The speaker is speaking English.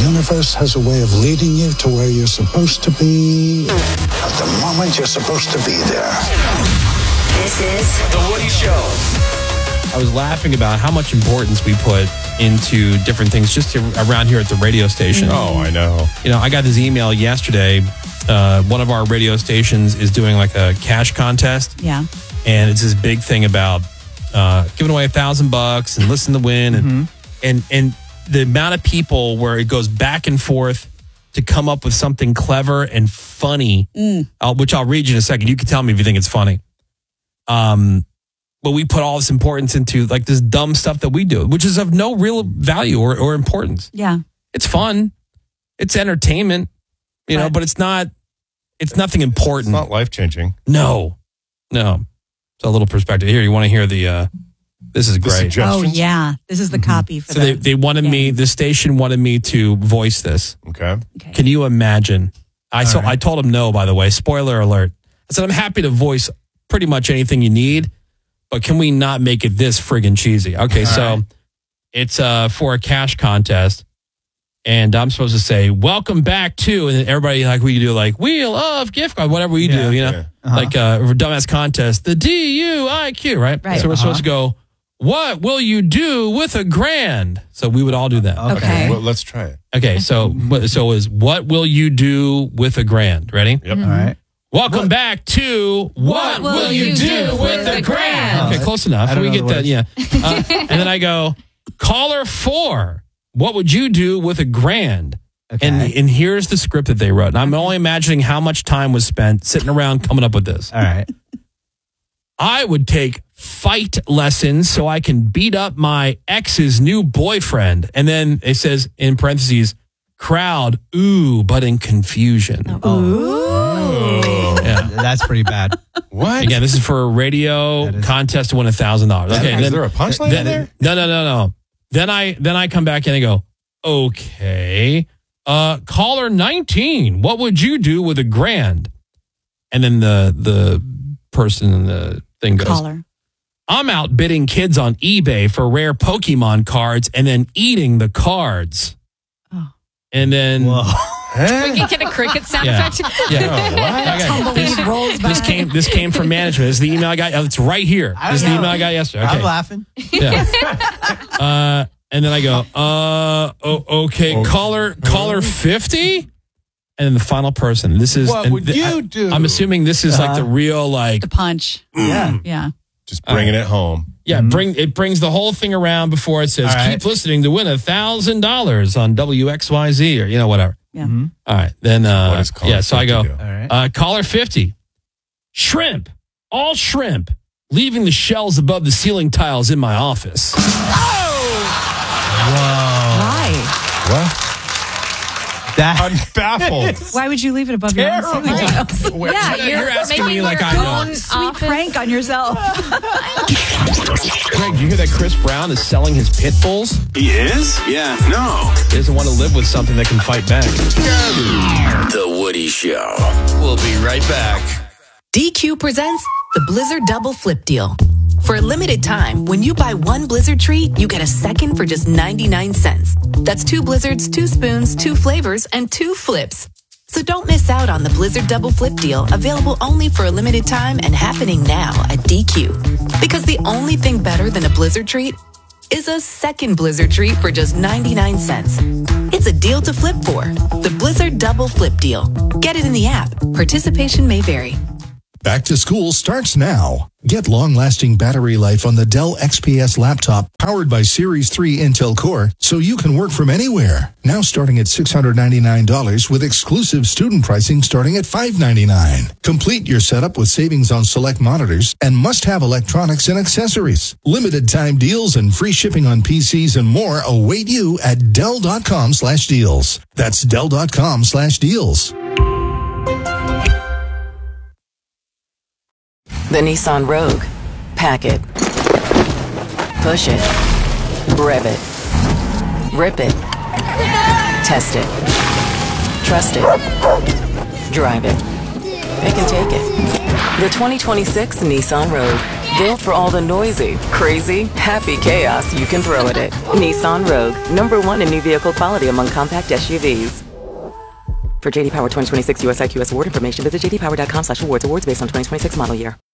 universe has a way of leading you to where you're supposed to be at the moment you're supposed to be there. This is The Woody Show. I was laughing about how much importance we put into different things just around here at the radio station. Oh, I know. You know, I got this email yesterday. One of our radio stations is doing like a cash contest. Yeah. And it's this big thing about giving away $1,000 and listen to win. And the amount of people where it goes back and forth to come up with something clever and funny, which I'll read you in a second. You can tell me if you think it's funny. But we put all this importance into like this dumb stuff that we do, which is of no real value or importance. Yeah. It's fun. It's entertainment, you know, but it's nothing important. It's not life-changing. No. So a little perspective here. You want to hear this is great. Oh, yeah. This is the copy for So they wanted me, the station wanted me to voice this. Okay. Can you imagine? I told him no, by the way. Spoiler alert. I said, I'm happy to voice pretty much anything you need, but can we not make it this friggin' cheesy? Okay, it's for a cash contest, and I'm supposed to say, welcome back to, and then everybody, like we do, like, wheel of gift card, whatever we do, you know, like a dumbass contest, the DUIQ, right? So we're supposed to go, what will you do with $1,000? So we would all do that. Okay. Well, let's try it. Okay, so is what will you do with $1,000? Ready? Yep. All right. Welcome back to What Will You Do with $1,000? Okay, close enough. We get that, yeah. And then I go, caller 4, what would you do with $1,000? Okay. And here's the script that they wrote. And I'm only imagining how much time was spent sitting around coming up with this. All right. I would take fight lessons so I can beat up my ex's new boyfriend. And then it says in parentheses, crowd, ooh, but in confusion. Yeah. That's pretty bad. What? Again, this is for a radio contest to win $1,000. Okay, Is there a punchline in there? No. Then I come back in and go, okay, caller 19, what would you do with $1,000? And then the person in the thing goes, Caller. I'm outbidding kids on eBay for rare Pokemon cards and then eating the cards. Oh. And then We can get a cricket sound effect. Tumbleweed rolls back. This came from management. This is the email I got. It's right here. This is the email I got yesterday. Okay. I'm laughing. Yeah. And then I go, okay, caller 50? And then the final person. This is what would you do? I'm assuming this is like the real The punch. Yeah. Just bringing it home. Yeah, it brings the whole thing around before it says, keep listening to win $1,000 on WXYZ or, whatever. Yeah. All right. Then, so I go, All right. caller 50, shrimp, all shrimp, leaving the shells above the ceiling tiles in my office. Why? What? I'm baffled. Why would you leave it above your own ceiling tiles? Yeah, you're asking me like I know. Sweet prank on yourself. Greg, do you hear that Chris Brown is selling his pit bulls? He is? Yeah, no. He doesn't want to live with something that can fight back. The Woody Show. We'll be right back. DQ presents the Blizzard Double Flip Deal. For a limited time, when you buy one Blizzard treat, you get a second for just 99 cents. That's 2 Blizzards, 2 spoons, 2 flavors, and 2 flips. So don't miss out on the Blizzard Double Flip Deal, available only for a limited time and happening now at DQ. Because the only thing better than a Blizzard treat is a second Blizzard treat for just 99 cents. It's a deal to flip for. The Blizzard Double Flip Deal. Get it in the app. Participation may vary. Back to school starts now. Get long-lasting battery life on the Dell XPS laptop powered by Series 3 Intel Core so you can work from anywhere. Now starting at $699 with exclusive student pricing starting at $599. Complete your setup with savings on select monitors and must-have electronics and accessories. Limited time deals and free shipping on PCs and more await you at Dell.com/deals. That's Dell.com/deals. The Nissan Rogue. Pack it. Push it. Rev it. Rip it. Test it. Trust it. Drive it. Pick and take it. The 2026 Nissan Rogue. Built for all the noisy, crazy, happy chaos you can throw at it. Nissan Rogue, #1 in new vehicle quality among compact SUVs. For JD Power 2026 US IQS award information, visit jdpower.com/awards. Awards based on 2026 model year.